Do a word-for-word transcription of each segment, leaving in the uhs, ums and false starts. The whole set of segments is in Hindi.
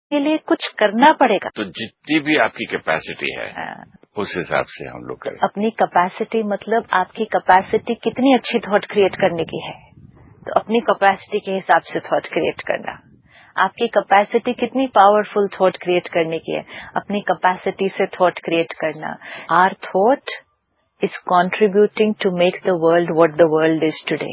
के लिए कुछ करना पड़ेगा। तो जितनी भी आपकी कैपेसिटी है हाँ। उस हिसाब से हम लोग करें। अपनी कैपेसिटी मतलब आपकी कैपेसिटी कितनी अच्छी थॉट क्रिएट करने की है, तो अपनी कैपेसिटी के हिसाब से थॉट क्रिएट करना। आपकी कैपेसिटी कितनी पावरफुल थॉट क्रिएट करने की है, अपनी कैपेसिटी से थॉट क्रिएट करना। Our thought is contributing to make the world what the world is today.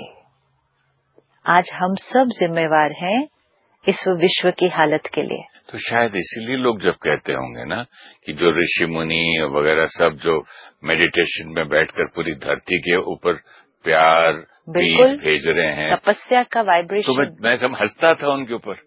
आज हम सब जिम्मेवार हैं इस विश्व की हालत के लिए। तो शायद इसीलिए लोग जब कहते होंगे ना कि जो ऋषि मुनि वगैरह सब जो मेडिटेशन में बैठकर पूरी धरती के ऊपर प्यार बीज भेज रहे हैं, तपस्या का वाइब्रेशन। तो मैं, मैं सब हंसता था उनके ऊपर।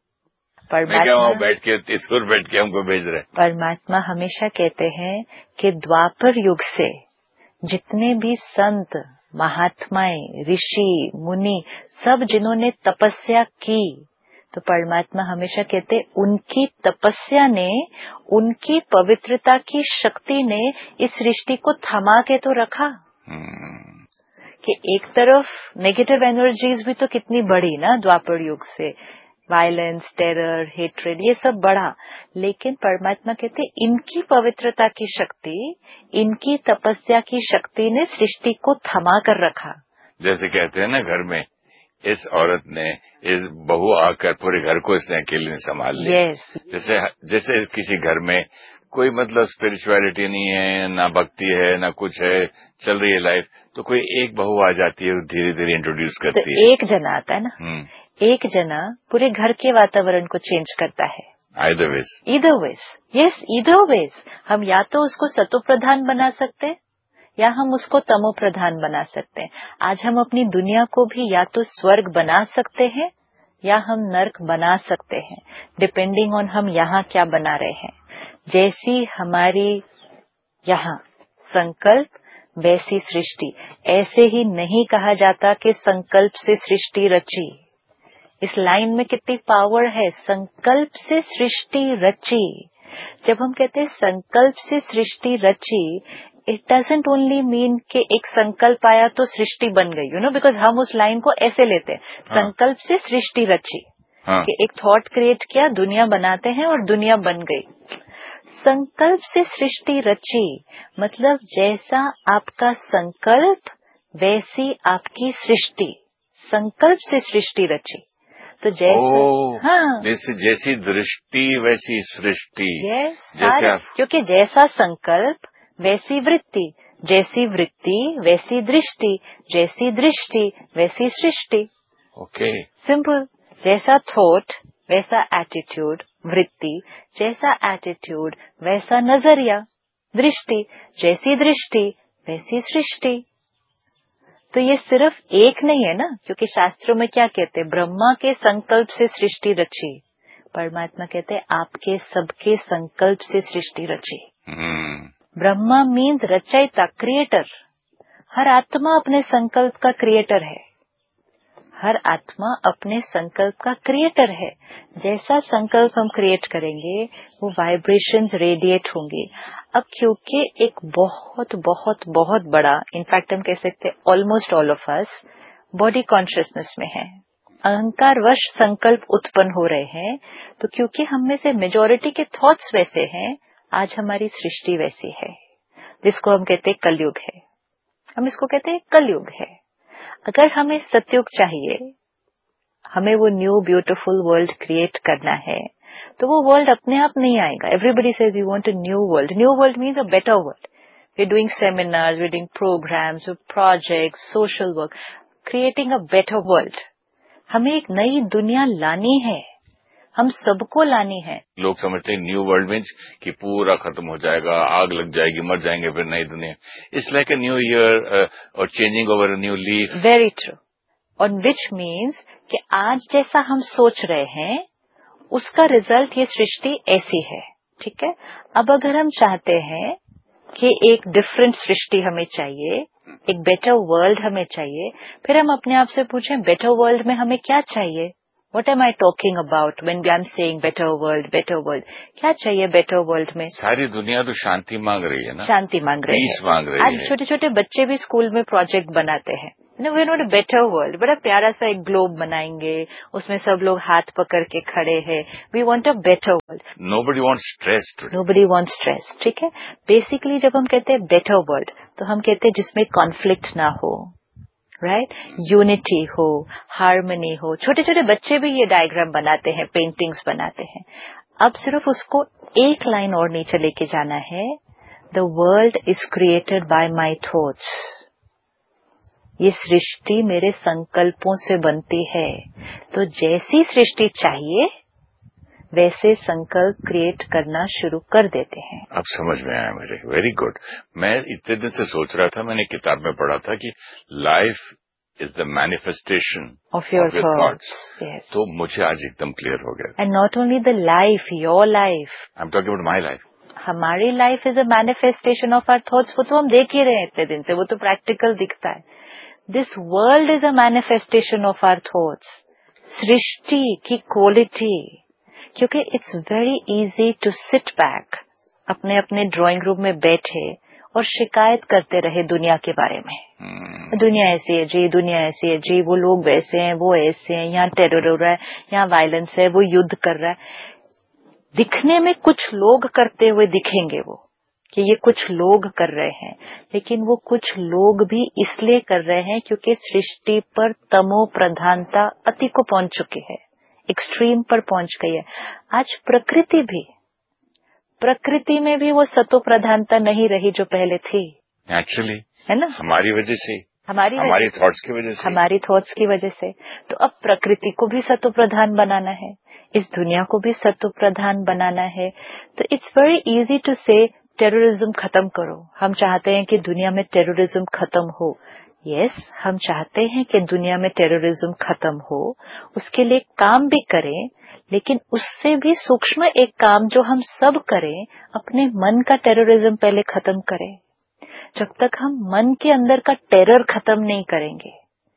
मैं क्या वहां बैठ के इधर बैठ के हमको भेज रहे हैं। परमात्मा हमेशा कहते हैं कि द्वापर युग से जितने भी संत महात्माएं ऋषि मुनि सब जिन्होंने तपस्या की, तो परमात्मा हमेशा कहते उनकी तपस्या ने, उनकी पवित्रता की शक्ति ने इस सृष्टि को थमा के तो रखा। hmm. कि एक तरफ नेगेटिव एनर्जीज भी तो कितनी बढ़ी ना द्वापर युग से, वायलेंस, टेरर, हेट्रेड, ये सब बढ़ा, लेकिन परमात्मा कहते इनकी पवित्रता की शक्ति, इनकी तपस्या की शक्ति ने सृष्टि को थमा कर रखा। जैसे कहते हैं ना घर में, इस औरत ने, इस बहू आकर पूरे घर को इसने अकेले संभाल लिया। yes. जैसे जैसे किसी घर में कोई मतलब स्पिरिचुअलिटी नहीं है, ना भक्ति है, ना कुछ है, चल रही है लाइफ, तो कोई एक बहू आ जाती है और धीरे धीरे इंट्रोड्यूस करती तो है। एक जना आता है ना, एक जना पूरे घर के वातावरण को चेंज करता है। Either ways. Either ways. Yes, either ways. हम या तो उसको सतो प्रधान बना सकते हैं या हम उसको तमो प्रधान बना सकते हैं। आज हम अपनी दुनिया को भी या तो स्वर्ग बना सकते हैं या हम नर्क बना सकते हैं, डिपेंडिंग ऑन हम यहाँ क्या बना रहे हैं। जैसी हमारी यहाँ संकल्प वैसी सृष्टि। ऐसे ही नहीं कहा जाता कि संकल्प से सृष्टि रची। इस लाइन में कितनी पावर है, संकल्प से सृष्टि रची। जब हम कहते हैं संकल्प से सृष्टि रची, इट डजंट ओनली मीन कि एक संकल्प आया तो सृष्टि बन गई, यू नो, बिकॉज हम उस लाइन को ऐसे लेते हैं, हाँ. संकल्प से सृष्टि रची, हाँ. कि एक थॉट क्रिएट किया, दुनिया बनाते हैं और दुनिया बन गई। संकल्प से सृष्टि रची मतलब जैसा आपका संकल्प वैसी आपकी सृष्टि। संकल्प से सृष्टि रची तो जैसा ओ, हाँ जैसे जैसी दृष्टि वैसी सृष्टि। yes, जैसे आप... क्योंकि जैसा संकल्प वैसी वृत्ति, जैसी वृत्ति वैसी दृष्टि, जैसी दृष्टि वैसी सृष्टि। Okay, simple. जैसा थॉट वैसा एटीट्यूड, वृत्ति जैसा एटीट्यूड वैसा नजरिया, दृष्टि जैसी दृष्टि वैसी सृष्टि। तो ये सिर्फ एक नहीं है ना, क्योंकि शास्त्रों में क्या कहते हैं, ब्रह्मा के संकल्प से सृष्टि रची। परमात्मा कहते हैं आपके सबके संकल्प से सृष्टि रची। hmm. ब्रह्मा मीन्स रचयिता, क्रिएटर। हर आत्मा अपने संकल्प का क्रिएटर है। हर आत्मा अपने संकल्प का क्रिएटर है। जैसा संकल्प हम क्रिएट करेंगे वो वाइब्रेशंस रेडिएट होंगे। अब क्योंकि एक बहुत बहुत बहुत बड़ा, इनफैक्ट हम कह सकते हैं almost all of us body consciousness में है, अहंकार वश संकल्प उत्पन्न हो रहे हैं, तो क्योंकि हम में से मेजॉरिटी के थॉट्स वैसे हैं, आज हमारी सृष्टि वैसी है, जिसको हम कहते हैं कलयुग है। हम इसको कहते हैं कलयुग है। अगर हमें सतयुग चाहिए, हमें वो न्यू ब्यूटीफुल वर्ल्ड क्रिएट करना है, तो वो वर्ल्ड अपने आप नहीं आएगा। Everybody says we want a new world. New world means a better world. We are doing seminars, we are doing programmes, projects, social work, creating a better world. हमें एक नई दुनिया लानी है, हम सबको लानी है। लोग समझते हैं न्यू वर्ल्ड मीन्स कि पूरा खत्म हो जाएगा, आग लग जाएगी, मर जाएंगे, फिर नई दुनिया। It's like a new year और changing over a new leaf. Very true. और विच मीन्स कि आज जैसा हम सोच रहे हैं उसका रिजल्ट ये सृष्टि ऐसी है। ठीक है। अब अगर हम चाहते हैं कि एक डिफरेंट सृष्टि हमें चाहिए, एक बेटर वर्ल्ड हमें चाहिए, फिर हम अपने आप से पूछें बेटर वर्ल्ड में हमें क्या चाहिए। What am I talking about when I'm saying better world, better world? क्या चाहिए better world में? सारी दुनिया तो शांति मांग रही है ना, शांति मांग रही है, पीस मांग रही आज है। छोटे छोटे बच्चे भी स्कूल में प्रोजेक्ट बनाते हैं no we want a better world, बड़ा प्यारा सा एक ग्लोब बनाएंगे, उसमें सब लोग हाथ पकड़ के खड़े हैं. We want a better world. Nobody wants stress today. Nobody wants stress. ठीक है. बेसिकली जब हम कहते हैं बेटर वर्ल्ड, तो हम कहते हैं जिसमें कॉन्फ्लिक्ट ना हो, राइट, यूनिटी हो, हार्मनी हो. छोटे छोटे बच्चे भी ये डायग्राम बनाते हैं, पेंटिंग्स बनाते हैं. अब सिर्फ उसको एक लाइन और नीचे लेके जाना है. The world is created by my thoughts. ये सृष्टि मेरे संकल्पों से बनती है. तो जैसी सृष्टि चाहिए वैसे संकल्प क्रिएट करना शुरू कर देते हैं. अब समझ में आया मेरे. Very good. मैं इतने दिन से सोच रहा था, मैंने किताब में पढ़ा था कि life is the manifestation of your thoughts. तो मुझे आज एकदम क्लियर हो गया. And not only the life, your life. I am talking about my life. हमारी life is a manifestation of our thoughts. वो तो हम देख ही रहे हैं इतने दिन से, वो तो प्रैक्टिकल दिखता है. This world is a manifestation of our thoughts. सृष्टि की क्वालिटी. क्योंकि it's very easy to sit back, अपने अपने ड्राइंग रूम में बैठे और शिकायत करते रहे दुनिया के बारे में. hmm. दुनिया ऐसी है जी, दुनिया ऐसी है जी, वो लोग वैसे हैं, वो ऐसे हैं, यहाँ टेरर हो रहा है, यहाँ वायलेंस है, वो युद्ध कर रहा है. दिखने में कुछ लोग करते हुए दिखेंगे वो, कि ये कुछ लोग कर रहे हैं, लेकिन वो कुछ लोग भी इसलिए कर रहे हैं क्योंकि सृष्टि पर तमो प्रधानता अति को पहुंच चुकी है, एक्सट्रीम पर पहुंच गई है. आज प्रकृति भी, प्रकृति में भी वो सतो प्रधानता नहीं रही जो पहले थी. एक्चुअली है ना, हमारी वजह से, हमारी हमारी थॉट्स की वजह से, हमारी थॉट्स की वजह से. तो अब प्रकृति को भी सतो प्रधान बनाना है, इस दुनिया को भी सतो प्रधान बनाना है. तो इट्स वेरी इजी टू से टेररिज्म खत्म करो. हम चाहते हैं कि दुनिया में टेररिज्म खत्म हो. यस yes, हम चाहते हैं कि दुनिया में टेररिज्म खत्म हो, उसके लिए काम भी करें, लेकिन उससे भी सूक्ष्म एक काम जो हम सब करें, अपने मन का टेररिज्म पहले खत्म करें. जब तक हम मन के अंदर का टेरर खत्म नहीं करेंगे,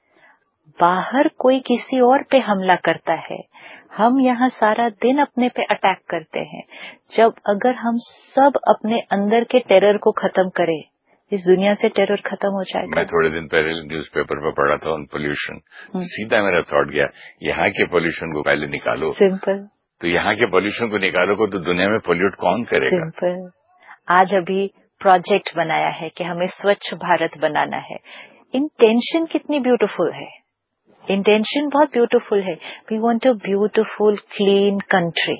बाहर कोई किसी और पे हमला करता है, हम यहाँ सारा दिन अपने पे अटैक करते हैं. जब अगर हम सब अपने अंदर के टेरर को खत्म करें, इस दुनिया से टेरर खत्म हो जाएगा. मैं थोड़े दिन पहले न्यूज़पेपर में पढ़ा था ऑन पोल्यूशन. सीधा मेरा थॉट गया, यहाँ के पोल्यूशन को पहले निकालो. सिंपल. तो यहाँ के पोल्यूशन को निकालोगे तो दुनिया में पोल्यूट कौन करेगा? सिंपल. आज अभी प्रोजेक्ट बनाया है कि हमें स्वच्छ भारत बनाना है. इंटेंशन कितनी ब्यूटीफुल है, इंटेंशन बहुत ब्यूटीफुल है. We want a beautiful clean country.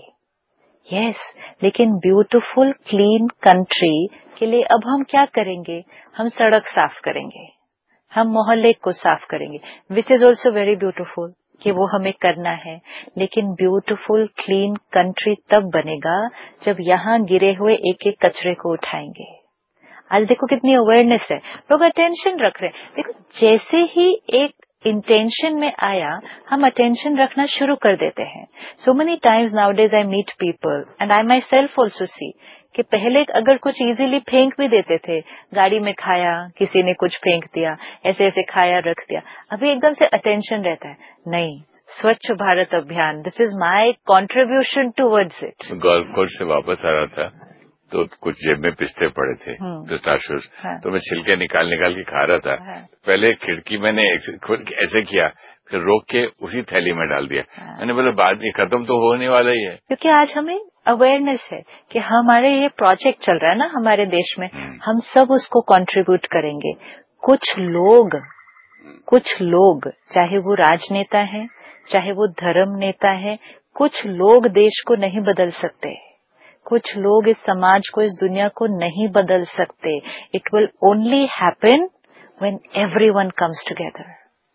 Yes, लेकिन ब्यूटीफुल क्लीन कंट्री के लिए अब हम क्या करेंगे? हम सड़क साफ करेंगे, हम मोहल्ले को साफ करेंगे, which is also very beautiful कि वो हमें करना है. लेकिन ब्यूटीफुल क्लीन कंट्री तब बनेगा जब यहाँ गिरे हुए एक एक कचरे को उठाएंगे. आज देखो कितनी अवेयरनेस है, लोग अटेंशन रख रहे हैं. देखो जैसे ही एक इंटेंशन में आया, हम अटेंशन रखना शुरू कर देते हैं. So many times now days I meet people and I my self also see कि पहले अगर कुछ इजीली फेंक भी देते थे, गाड़ी में खाया, किसी ने कुछ फेंक दिया, ऐसे ऐसे खाया रख दिया. अभी एकदम से अटेंशन रहता है, नहीं, स्वच्छ भारत अभियान, this is my contribution towards it. Golf course से वापस आ रहा था तो कुछ जेब में पिस्ते पड़े थे, पिस्ताशियोस. हाँ. तो मैं छिलके निकाल निकाल के खा रहा था. हाँ. पहले खिड़की मैंने खुद ऐसे किया, फिर रोक के उसी थैली में डाल दिया. हाँ. मैंने बोला बाद में खत्म तो होने वाला ही है. क्योंकि आज हमें अवेयरनेस है कि हमारे ये प्रोजेक्ट चल रहा है ना हमारे देश में, हम सब उसको कंट्रीब्यूट करेंगे. कुछ लोग, कुछ लोग, चाहे वो राजनेता है, चाहे वो धर्म नेता है, कुछ लोग देश को नहीं बदल सकते, कुछ लोग इस समाज को, इस दुनिया को नहीं बदल सकते. It will only happen when everyone comes together.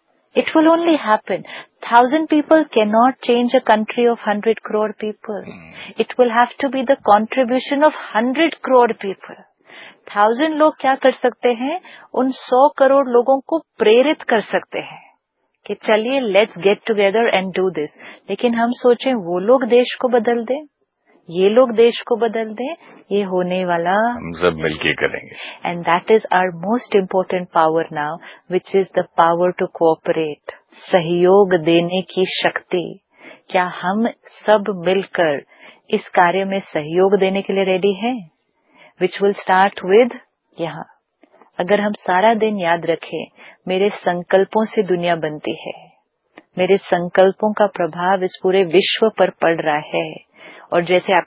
It will only happen. Thousand people cannot change a country of hundred crore people. It will have to be the contribution of hundred crore people. Thousand लोग क्या कर सकते हैं? उन सौ करोड़ लोगों को प्रेरित कर सकते हैं कि चलिए let's get together and do this. लेकिन हम सोचें वो लोग देश को बदल दें, ये लोग देश को बदल दें, ये होने वाला हम सब मिलके करेंगे. And that is our most important power now, which is the power to cooperate. सहयोग देने की शक्ति. क्या हम सब मिलकर इस कार्य में सहयोग देने के लिए रेडी हैं? विच विल स्टार्ट विद यहाँ अगर हम सारा दिन याद रखें, मेरे संकल्पों से दुनिया बनती है, मेरे संकल्पों का प्रभाव इस पूरे विश्व पर पड़ रहा है। और जैसे आप